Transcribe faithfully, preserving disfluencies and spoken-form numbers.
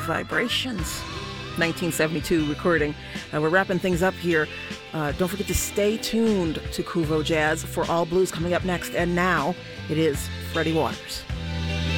Vibrations, nineteen seventy-two recording. Uh, we're wrapping things up here. Uh, don't forget to stay tuned to Kuvo Jazz for All Blues coming up next. And now it is Freddie Waters.